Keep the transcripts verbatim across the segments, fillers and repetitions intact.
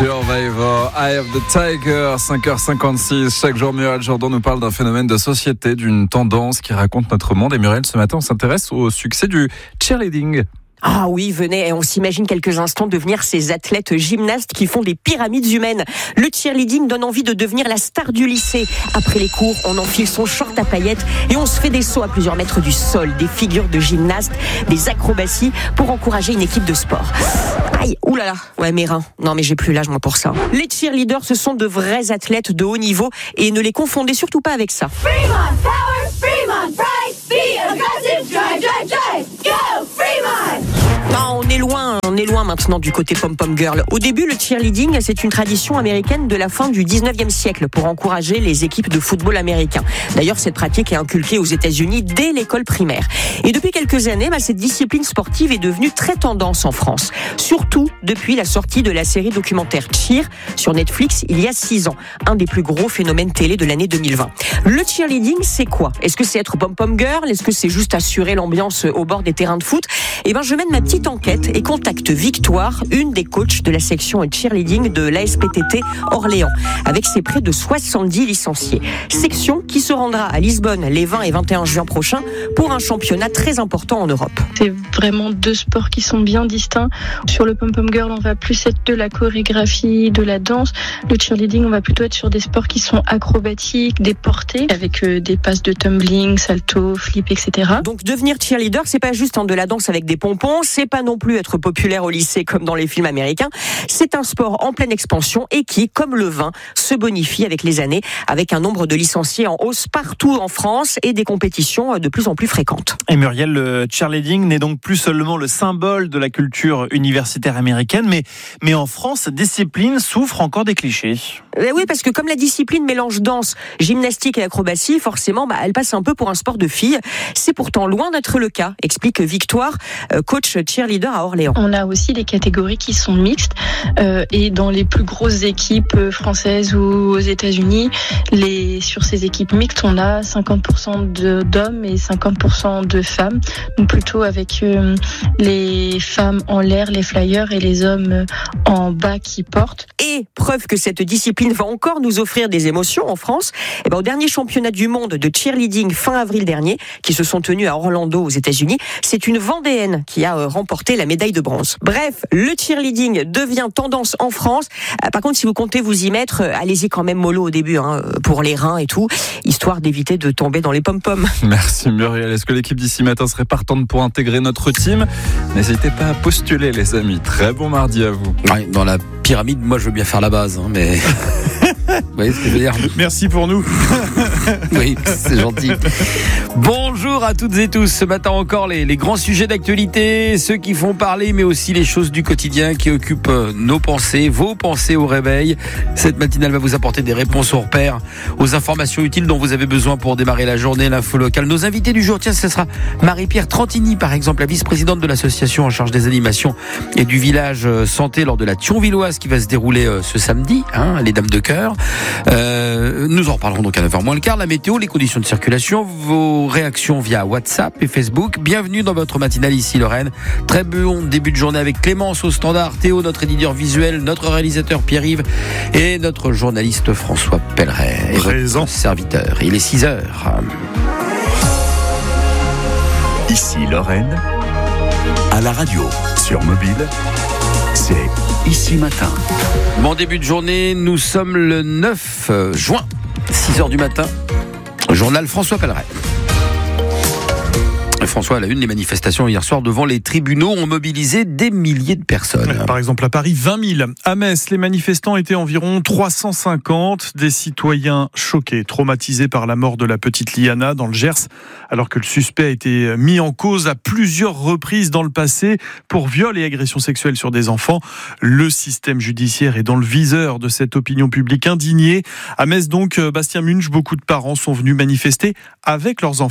Survivor, Eye of the Tiger, cinq heures cinquante-six. Chaque jour, Muriel Jourdan nous parle d'un phénomène de société, d'une tendance qui raconte notre monde. Et Muriel, ce matin, on s'intéresse au succès du cheerleading. Ah oui, venez, on s'imagine quelques instants devenir ces athlètes gymnastes qui font des pyramides humaines. Le cheerleading donne envie de devenir la star du lycée. Après les cours, on enfile son short à paillettes et on se fait des sauts à plusieurs mètres du sol, des figures de gymnastes, des acrobaties pour encourager une équipe de sport. Aïe, oulala, ouais mes reins. Non mais j'ai plus l'âge moi pour ça. Les cheerleaders, ce sont de vrais athlètes de haut niveau et ne les confondez surtout pas avec ça. Fremont, power, Fremont, pride, be aggressive, drive, drive, drive, go, Fremont! Non, on est loin, on est loin maintenant du côté pom-pom girl. Au début, le cheerleading, c'est une tradition américaine de la fin du dix-neuvième siècle pour encourager les équipes de football américains. D'ailleurs, cette pratique est inculquée aux États-Unis dès l'école primaire. Et depuis quelques années, bah, cette discipline sportive est devenue très tendance en France. Surtout depuis la sortie de la série documentaire Cheer sur Netflix il y a six ans. Un des plus gros phénomènes télé de l'année deux mille vingt. Le cheerleading, c'est quoi? Est-ce que c'est être pom-pom girl? Est-ce que c'est juste assurer l'ambiance au bord des terrains de foot? Eh ben, je mène ma petite enquête et contacte Victoire, une des coachs de la section cheerleading de l'A S P T T Orléans, avec ses près de soixante-dix licenciés. Section qui se rendra à Lisbonne les vingt et vingt et un juin prochains pour un championnat très important en Europe. C'est vraiment deux sports qui sont bien distincts. Sur le pom-pom girl, on va plus être de la chorégraphie, de la danse. Le cheerleading, on va plutôt être sur des sports qui sont acrobatiques, des portées, avec euh, des passes de tumbling, salto, flip, et cetera. Donc devenir cheerleader, c'est pas juste hein, de la danse avec des pompons, c'est pas non plus être populaire au lycée comme dans les films américains. C'est un sport en pleine expansion et qui, comme le vin, se bonifie avec les années, avec un nombre de licenciés en hausse partout en France et des compétitions de plus en plus fréquentes. Et Muriel, le cheerleading n'est donc plus seulement le symbole de la culture universitaire américaine, mais, mais en France, cette discipline souffre encore des clichés. Eh oui, parce que comme la discipline mélange danse, gymnastique et acrobatie, forcément, bah, elle passe un peu pour un sport de filles. C'est pourtant loin d'être le cas, explique Victoire, coach cheerleader à Orléans. On a aussi des catégories qui sont mixtes euh, et dans les plus grosses équipes françaises ou aux États-Unis, les, sur ces équipes mixtes, on a cinquante pour cent de, d'hommes et cinquante pour cent de femmes. Donc plutôt avec euh, les femmes en l'air, les flyers, et les hommes en bas qui portent. Et preuve que cette discipline va encore nous offrir des émotions en France, et ben, au dernier championnat du monde de cheerleading fin avril dernier, qui se sont tenus à Orlando aux États-Unis, c'est une Vendéenne qui a remporté la médaille de bronze. Bref, le cheerleading devient tendance en France. Par contre, si vous comptez vous y mettre, allez-y quand même mollo au début, hein, pour les reins et tout, histoire d'éviter de tomber dans les pom-poms. Merci Muriel. Est-ce que l'équipe d'ici matin serait partante pour intégrer notre team? N'hésitez pas à postuler les amis. Très bon mardi à vous. Ouais, dans la pyramide, moi je veux bien faire la base, hein, mais... Vous voyez ce que je veux dire? Merci pour nous. Oui, c'est gentil. Bonjour à toutes et tous. Ce matin encore, les, les grands sujets d'actualité, ceux qui font parler, mais aussi les choses du quotidien qui occupent nos pensées, vos pensées au réveil. Cette matinale va vous apporter des réponses aux repères, aux informations utiles dont vous avez besoin pour démarrer la journée, l'info locale. Nos invités du jour, tiens, ce sera Marie-Pierre Trantini, par exemple, la vice-présidente de l'association en charge des animations et du village santé lors de la Thionvilloise qui va se dérouler ce samedi, hein, les Dames de Cœur. Euh, nous en reparlerons donc à neuf heures moins le quart. La météo, les conditions de circulation, vos réactions via WhatsApp et Facebook. Bienvenue dans votre matinale ici Lorraine. Très bon début de journée avec Clémence au standard, Théo notre éditeur visuel, notre réalisateur Pierre-Yves et notre journaliste François Pelleret. Présent. Serviteur. Il est six heures. Ici Lorraine, à la radio, sur mobile, c'est Ici Matin. Bon début de journée, nous sommes le neuf juin, six heures du matin. Journal François Pelleret. François, à la une, les manifestations hier soir devant les tribunaux ont mobilisé des milliers de personnes. Par exemple, à Paris, vingt mille. À Metz, les manifestants étaient environ trois cent cinquante. Des citoyens choqués, traumatisés par la mort de la petite Liana dans le Gers, alors que le suspect a été mis en cause à plusieurs reprises dans le passé pour viol et agression sexuelle sur des enfants. Le système judiciaire est dans le viseur de cette opinion publique indignée. À Metz, donc, Bastien Munch, beaucoup de parents sont venus manifester avec leurs enfants.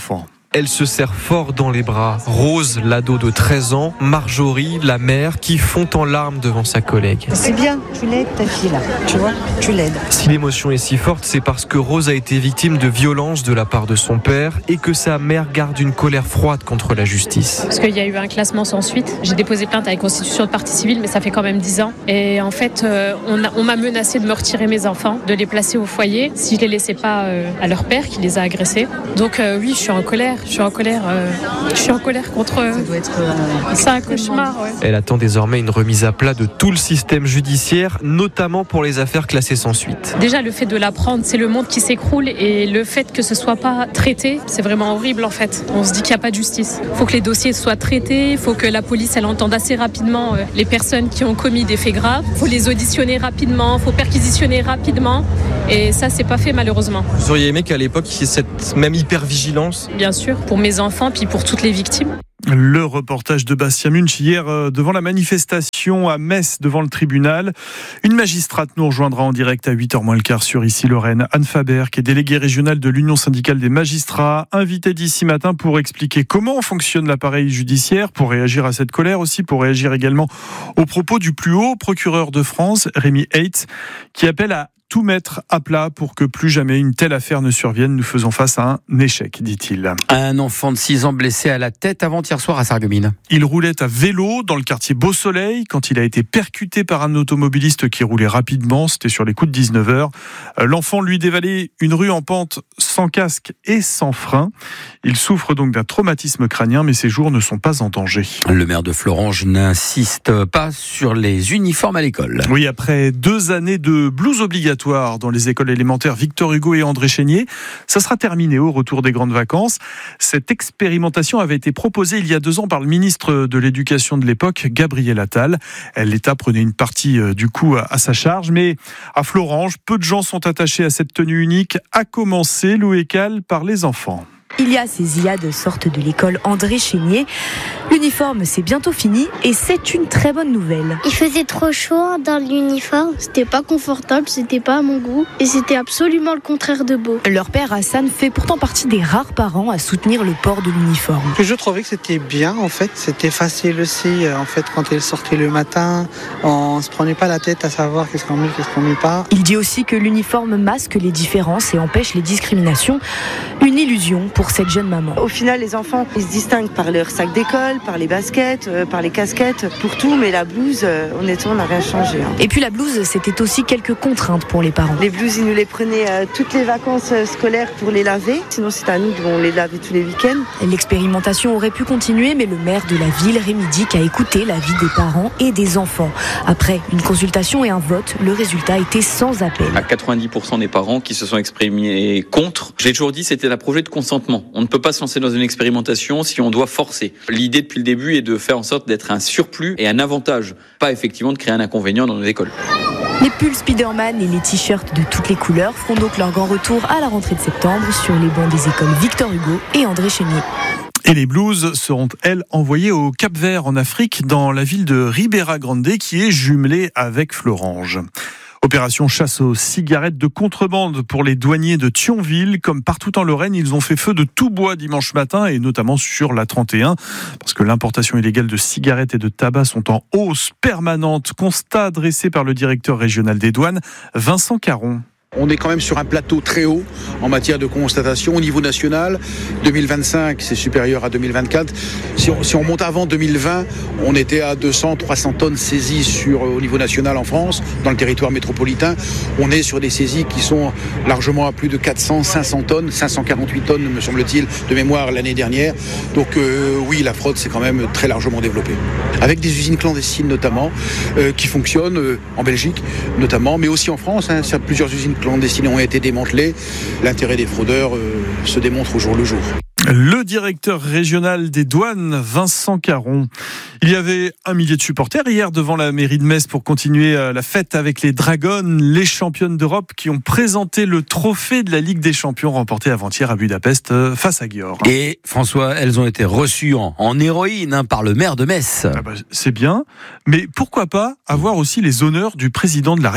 Elle se serre fort dans les bras. Rose, l'ado de treize ans, Marjorie, la mère, qui fond en larmes devant sa collègue. C'est bien, tu l'aides ta fille là, tu vois, tu l'aides. Si l'émotion est si forte, c'est parce que Rose a été victime de violences de la part de son père et que sa mère garde une colère froide contre la justice. Parce qu'il y a eu un classement sans suite. J'ai déposé plainte avec constitution de partie civile, mais ça fait quand même dix ans. Et en fait, euh, on, a, on m'a menacé de me retirer mes enfants, de les placer au foyer si je les laissais pas euh, à leur père qui les a agressés. Donc euh, oui, je suis en colère. Je suis en colère. Euh, je suis en colère contre eux. Ça doit être. Euh, c'est un cauchemar. Ouais. Elle attend désormais une remise à plat de tout le système judiciaire, notamment pour les affaires classées sans suite. Déjà, le fait de l'apprendre, c'est le monde qui s'écroule, et le fait que ce soit pas traité, c'est vraiment horrible en fait. On se dit qu'il n'y a pas de justice. Il faut que les dossiers soient traités, il faut que la police elle entende assez rapidement euh, les personnes qui ont commis des faits graves. Il faut les auditionner rapidement, il faut perquisitionner rapidement, et ça c'est pas fait malheureusement. Vous auriez aimé qu'à l'époque il y ait cette même hypervigilance ? Bien sûr, pour mes enfants puis pour toutes les victimes. Le reportage de Bastien Munch hier euh, devant la manifestation à Metz devant le tribunal. Une magistrate nous rejoindra en direct à huit heures moins le quart sur Ici Lorraine. Anne Faber, qui est déléguée régionale de l'Union syndicale des magistrats, invitée d'ici matin pour expliquer comment fonctionne l'appareil judiciaire, pour réagir à cette colère aussi, pour réagir également aux propos du plus haut procureur de France, Rémi Heitz, qui appelle à tout mettre à plat pour que plus jamais une telle affaire ne survienne. Nous faisons face à un échec, dit-il. Un enfant de six ans blessé à la tête avant-hier soir à Sarreguemines. Il roulait à vélo dans le quartier Beau-Soleil quand il a été percuté par un automobiliste qui roulait rapidement. C'était sur les coups de dix-neuf heures. L'enfant lui dévalait une rue en pente sans casque et sans frein. Il souffre donc d'un traumatisme crânien, mais ses jours ne sont pas en danger. Le maire de Florange n'insiste pas sur les uniformes à l'école. Oui, après deux années de blouse obligatoire dans les écoles élémentaires Victor Hugo et André Chénier, ça sera terminé au retour des grandes vacances. Cette expérimentation avait été proposée il y a deux ans par le ministre de l'Éducation de l'époque, Gabriel Attal. L'État prenait une partie du coût à sa charge, mais à Florange, peu de gens sont attachés à cette tenue unique, à commencer, Loué Cal, par les enfants. Ilia et Ziad sortent de l'école André Chénier. L'uniforme, c'est bientôt fini et c'est une très bonne nouvelle. Il faisait trop chaud dans l'uniforme, c'était pas confortable, c'était pas à mon goût et c'était absolument le contraire de beau. Leur père Hassan fait pourtant partie des rares parents à soutenir le port de l'uniforme. Je trouvais que c'était bien en fait, c'était facile aussi en fait quand elle sortait le matin, on se prenait pas la tête à savoir qu'est-ce qu'on met, qu'est-ce qu'on met pas. Il dit aussi que l'uniforme masque les différences et empêche les discriminations. Une illusion pour cette jeune maman. Au final, les enfants, ils se distinguent par leur sac d'école, par les baskets, euh, par les casquettes, pour tout, mais la blouse, euh, honnêtement, n'a rien changé. Hein. Et puis la blouse, c'était aussi quelques contraintes pour les parents. Les blouses, ils nous les prenaient euh, toutes les vacances euh, scolaires pour les laver, sinon c'est à nous de les laver tous les week-ends. L'expérimentation aurait pu continuer, mais le maire de la ville, Rémi Dick, a écouté l'avis des parents et des enfants. Après une consultation et un vote, le résultat était sans appel. À quatre-vingt-dix pour cent des parents qui se sont exprimés contre, j'ai toujours dit c'était un projet de consentement. On ne peut pas se lancer dans une expérimentation si on doit forcer. L'idée depuis le début est de faire en sorte d'être un surplus et un avantage, pas effectivement de créer un inconvénient dans nos écoles. Les pulls Spider-Man et les t-shirts de toutes les couleurs feront donc leur grand retour à la rentrée de septembre sur les bancs des écoles Victor Hugo et André Chénier. Et les blouses seront, elles, envoyées au Cap-Vert en Afrique, dans la ville de Ribeira Grande, qui est jumelée avec Florange. Opération chasse aux cigarettes de contrebande pour les douaniers de Thionville. Comme partout en Lorraine, ils ont fait feu de tout bois dimanche matin et notamment sur la trente et un parce que l'importation illégale de cigarettes et de tabac sont en hausse permanente. Constat dressé par le directeur régional des douanes, Vincent Caron. On est quand même sur un plateau très haut en matière de constatation au niveau national. deux mille vingt-cinq, c'est supérieur à deux mille vingt-quatre. Si on, si on monte avant deux mille vingt, on était à deux cents, trois cents tonnes saisies sur, au niveau national en France, dans le territoire métropolitain. On est sur des saisies qui sont largement à plus de quatre cents, cinq cents tonnes, cinq cent quarante-huit tonnes, me semble-t-il, de mémoire l'année dernière. Donc euh, oui, la fraude s'est quand même très largement développée. Avec des usines clandestines notamment, euh, qui fonctionnent euh, en Belgique notamment, mais aussi en France. Hein, plusieurs usines clandestines ont été démantelées. L'intérêt des fraudeurs euh, se démontre au jour le jour. Le directeur régional des douanes, Vincent Caron. Il y avait un millier de supporters hier devant la mairie de Metz pour continuer la fête avec les Dragons, les championnes d'Europe qui ont présenté le trophée de la Ligue des Champions remporté avant-hier à Budapest face à Győr. Et François, elles ont été reçues en, en héroïne hein, par le maire de Metz. Ah bah, c'est bien, mais pourquoi pas avoir aussi les honneurs du président de la République ?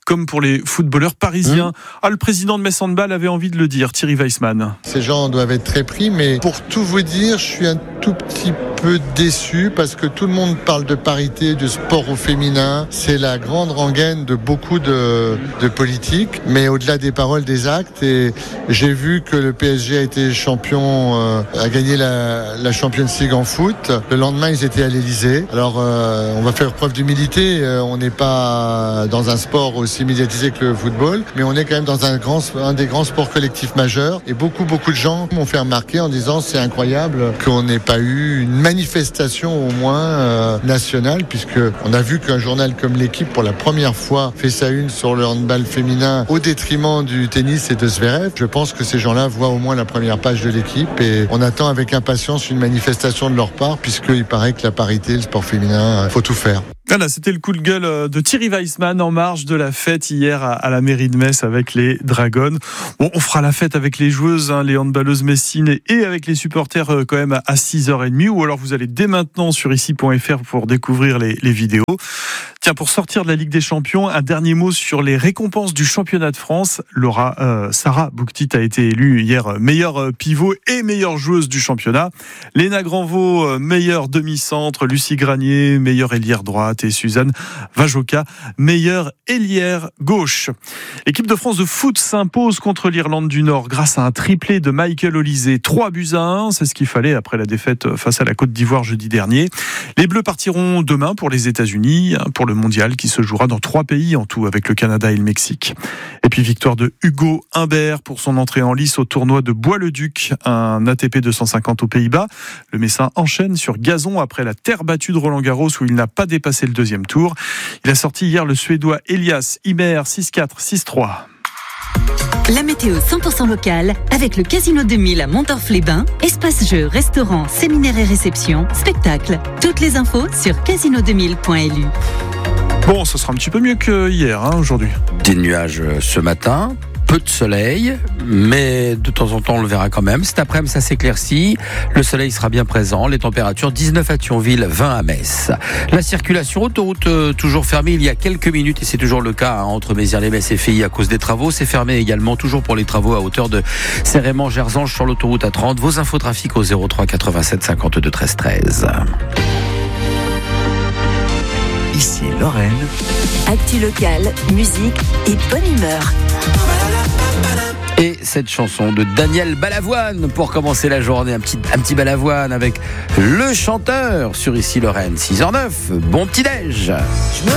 comme pour les footballeurs parisiens. Mmh. Ah, le président de Metz Handball avait envie de le dire, Thierry Weissman. Ces gens doivent être très pris, mais pour tout vous dire, je suis un tout petit peu déçu parce que tout le monde parle de parité, de sport au féminin. C'est la grande rengaine de beaucoup de, de politiques, mais au-delà des paroles, des actes. Et j'ai vu que le P S G a été champion, euh, a gagné la, la Champions League en foot. Le lendemain, ils étaient à l'Elysée. Alors, euh, on va faire preuve d'humilité. Euh, on n'est pas dans un sport aussi médiatisé que le football, mais on est quand même dans un, grand, un des grands sports collectifs majeurs. Et beaucoup, beaucoup de gens m'ont fait remarquer en disant c'est incroyable qu'on n'ait pas eu une manifestation au moins euh, nationale, puisque on a vu qu'un journal comme L'Équipe, pour la première fois, fait sa une sur le handball féminin au détriment du tennis et de Zverev. Je pense que ces gens-là voient au moins la première page de L'Équipe et on attend avec impatience une manifestation de leur part, puisqu'il paraît que la parité, le sport féminin, faut tout faire. Voilà, c'était le coup de gueule de Thierry Weissman en marge de la fête hier à la mairie de Metz avec les Dragons. Bon, on fera la fête avec les joueuses, hein, les handballeuses messines et avec les supporters quand même à six heures trente, ou alors vous allez dès maintenant sur ici point f r pour découvrir les, les vidéos. Tiens, pour sortir de la Ligue des Champions, un dernier mot sur les récompenses du championnat de France. Laura, euh, Sarah Bouktit a été élue hier meilleure pivot et meilleure joueuse du championnat. Léna Granvaux, meilleure demi-centre. Lucie Granier, meilleure ailière droite. Et Suzanne Vajoka, meilleure ailière gauche. L'équipe de France de foot s'impose contre l'Irlande du Nord grâce à un triplé de Michael Olysée. trois buts à un, c'est ce qu'il fallait après la défaite face à la Côte d'Ivoire jeudi dernier. Les Bleus partiront demain pour les États-Unis, pour le mondial qui se jouera dans trois pays en tout avec le Canada et le Mexique. Et puis victoire de Hugo Humbert pour son entrée en lice au tournoi de Bois-le-Duc, un A T P deux cent cinquante aux Pays-Bas. Le Messin enchaîne sur gazon après la terre battue de Roland-Garros où il n'a pas dépassé le deuxième tour. Il a sorti hier le Suédois Elias Ymer six quatre, six trois. La météo cent pour cent locale avec le Casino deux mille à Montorf-les-Bains. Espace jeux, restaurants, séminaires et réceptions, spectacles. Toutes les infos sur casino deux mille point l u. Bon, ça sera un petit peu mieux que hier, hein, aujourd'hui. Des nuages ce matin. Peu de soleil, mais de temps en temps on le verra quand même. Cet après-midi ça s'éclaircit, le soleil sera bien présent, les températures dix-neuf à Thionville, vingt à Metz. La circulation, autoroute euh, toujours fermée il y a quelques minutes et c'est toujours le cas hein, entre Mézières-les-Metz et Filly à cause des travaux. C'est fermé également toujours pour les travaux à hauteur de Cérément-Gerzange sur l'autoroute A trente. Vos infos trafic au zéro trois quatre-vingt-sept cinquante-deux treize treize. Ici Lorraine. Actu locale, musique et bonne humeur. Et cette chanson de Daniel Balavoine pour commencer la journée, un petit, un petit Balavoine avec le chanteur sur Ici Lorraine, six heures zéro neuf, bon petit déj.